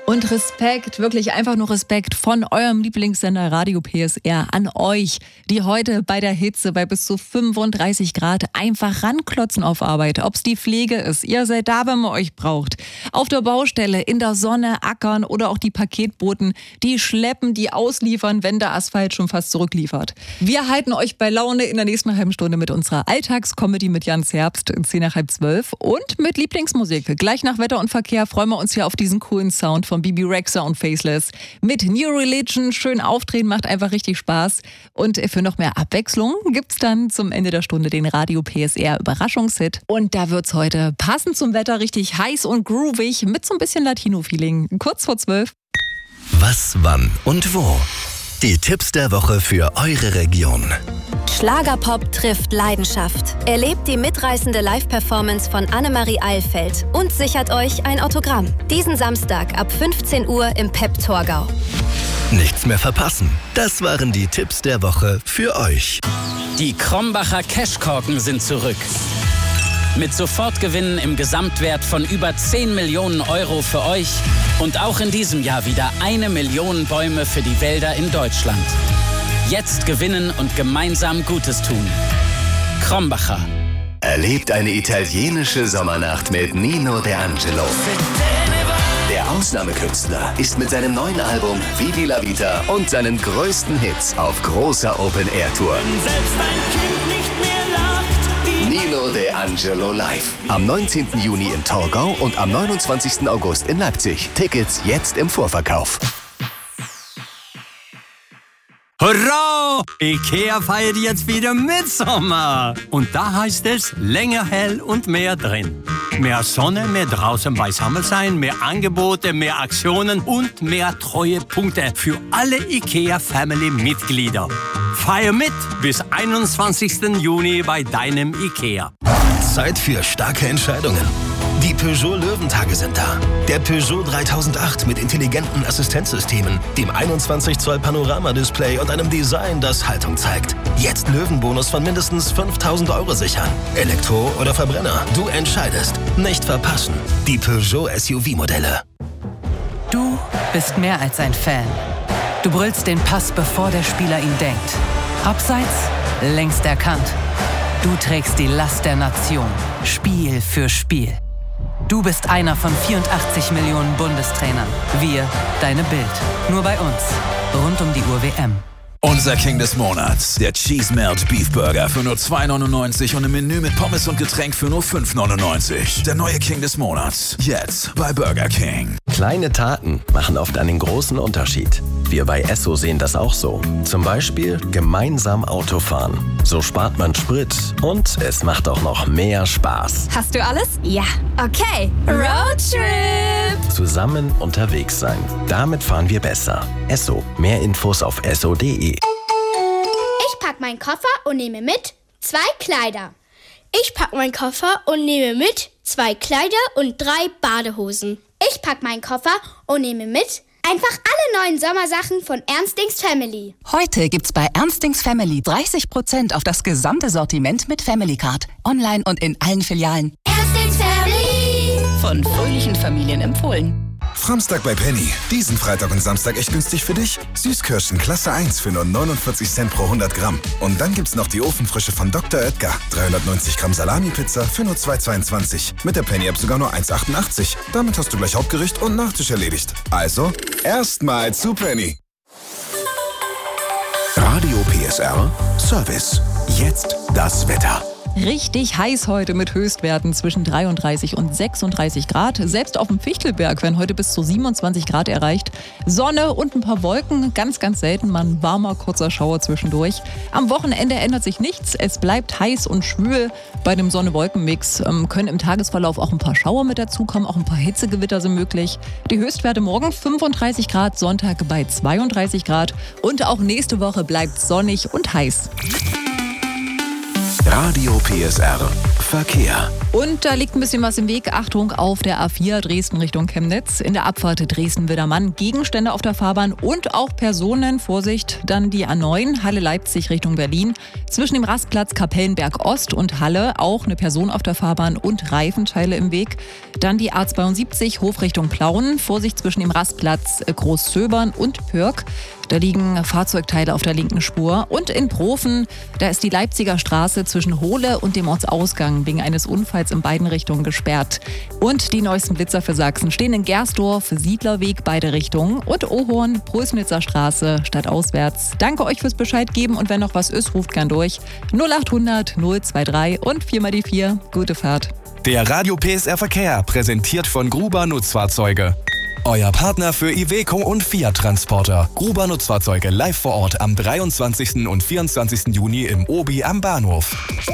Und Respekt, wirklich einfach nur Respekt von eurem Lieblingssender Radio PSR an euch, die heute bei der Hitze bei bis zu 35 Grad einfach ranklotzen auf Arbeit. Ob es die Pflege ist, ihr seid da, wenn man euch braucht. Auf der Baustelle, in der Sonne, ackern oder auch die Paketboten, die schleppen, die ausliefern, wenn der Asphalt schon fast zurückliefert. Wir halten euch bei Laune in der nächsten halben Stunde mit unserer Alltagscomedy mit Jans Herbst, 10 nach halb 12 und mit Lieblingsmusik. Gleich nach Wetter und Verkehr freuen wir uns hier auf diesen coolen Sound von Bibi Rexha und Faceless. Mit New Religion, schön aufdrehen, macht einfach richtig Spaß. Und für noch mehr Abwechslung gibt's dann zum Ende der Stunde den Radio PSR Überraschungshit. Und da wird's heute passend zum Wetter richtig heiß und groovig mit so ein bisschen Latino-Feeling. Kurz vor 12. Was, wann und wo? Die Tipps der Woche für eure Region. Schlagerpop trifft Leidenschaft. Erlebt die mitreißende Live-Performance von Annemarie Eilfeld und sichert euch ein Autogramm. Diesen Samstag ab 15 Uhr im Pep Torgau. Nichts mehr verpassen. Das waren die Tipps der Woche für euch. Die Krombacher Cashkorken sind zurück. Mit Sofortgewinnen im Gesamtwert von über 10 Millionen Euro für euch und auch in diesem Jahr wieder 1 Million Bäume für die Wälder in Deutschland. Jetzt gewinnen und gemeinsam Gutes tun. Krombacher. Erlebt eine italienische Sommernacht mit Nino D'Angelo. Der Ausnahmekünstler ist mit seinem neuen Album Vivi la Vita und seinen größten Hits auf großer Open-Air-Tour. Nino D'Angelo live. Am 19. Juni in Torgau und am 29. August in Leipzig. Tickets jetzt im Vorverkauf. Hurra! Ikea feiert jetzt wieder Mitsommer. Und da heißt es, länger hell und mehr drin. Mehr Sonne, mehr draußen beisammen sein, mehr Angebote, mehr Aktionen und mehr Treuepunkte für alle Ikea-Family-Mitglieder. Feier mit bis 21. Juni bei deinem Ikea. Zeit für starke Entscheidungen. Die Peugeot Löwentage sind da. Der Peugeot 3008 mit intelligenten Assistenzsystemen, dem 21 Zoll Panoramadisplay und einem Design, das Haltung zeigt. Jetzt Löwenbonus von mindestens 5.000 Euro sichern. Elektro oder Verbrenner, du entscheidest. Nicht verpassen. Die Peugeot SUV-Modelle. Du bist mehr als ein Fan. Du brüllst den Pass, bevor der Spieler ihn denkt. Abseits, längst erkannt. Du trägst die Last der Nation, Spiel für Spiel. Du bist einer von 84 Millionen Bundestrainern. Wir, deine Bild. Nur bei uns. Rund um die Uhr WM. Unser King des Monats, der Cheese Melt Beef Burger für nur 2,99 und ein Menü mit Pommes und Getränk für nur 5,99. Der neue King des Monats, jetzt bei Burger King. Kleine Taten machen oft einen großen Unterschied. Wir bei Esso sehen das auch so. Zum Beispiel gemeinsam Auto fahren. So spart man Sprit und es macht auch noch mehr Spaß. Hast du alles? Ja. Okay. Roadtrip! Zusammen unterwegs sein. Damit fahren wir besser. Esso. Mehr Infos auf esso.de. Ich pack meinen Koffer und nehme mit 2 Kleider. Ich pack meinen Koffer und nehme mit 2 Kleider und 3 Badehosen. Ich pack meinen Koffer und nehme mit einfach alle neuen Sommersachen von Ernstings Family. Heute gibt's bei Ernstings Family 30% auf das gesamte Sortiment mit Family Card. Online und in allen Filialen. Ernstings Family. Von fröhlichen Familien empfohlen. Samstag bei Penny. Diesen Freitag und Samstag echt günstig für dich. Süßkirschen Klasse 1 für nur 49 Cent pro 100 Gramm. Und dann gibt's noch die Ofenfrische von Dr. Oetker. 390 Gramm Salami-Pizza für nur 2,22. Mit der Penny-App sogar nur 1,88. Damit hast du gleich Hauptgericht und Nachtisch erledigt. Also, erstmal zu Penny. Radio PSR Service. Jetzt das Wetter. Richtig heiß heute mit Höchstwerten zwischen 33 und 36 Grad. Selbst auf dem Fichtelberg werden heute bis zu 27 Grad erreicht. Sonne und ein paar Wolken, ganz, ganz selten mal ein warmer, kurzer Schauer zwischendurch. Am Wochenende ändert sich nichts. Es bleibt heiß und schwül. Bei dem Sonne-Wolken-Mix können im Tagesverlauf auch ein paar Schauer mit dazukommen. Auch ein paar Hitzegewitter sind möglich. Die Höchstwerte morgen 35 Grad, Sonntag bei 32 Grad. Und auch nächste Woche bleibt sonnig und heiß. Radio PSR Verkehr. Und da liegt ein bisschen was im Weg. Achtung auf der A4 Dresden Richtung Chemnitz. In der Abfahrt Dresden-Widdermann Gegenstände auf der Fahrbahn und auch Personen. Vorsicht, dann die A9 Halle-Leipzig Richtung Berlin. Zwischen dem Rastplatz Kapellenberg Ost und Halle auch eine Person auf der Fahrbahn und Reifenteile im Weg. Dann die A72 Hof Richtung Plauen. Vorsicht zwischen dem Rastplatz Großzöbern und Pürg. Da liegen Fahrzeugteile auf der linken Spur. Und in Profen, da ist die Leipziger Straße zwischen Hohle und dem Ortsausgang wegen eines Unfalls in beiden Richtungen gesperrt. Und die neuesten Blitzer für Sachsen stehen in Gersdorf, Siedlerweg, beide Richtungen. Und Ohorn, Prösnitzer Straße, stadtauswärts. Danke euch fürs Bescheid geben und wenn noch was ist, ruft gern durch. 0800 023 und 4x4. Gute Fahrt. Der Radio PSR Verkehr, präsentiert von Gruber Nutzfahrzeuge. Euer Partner für Iveco und Fiat Transporter. Gruber Nutzfahrzeuge live vor Ort am 23. und 24. Juni im Obi am Bahnhof.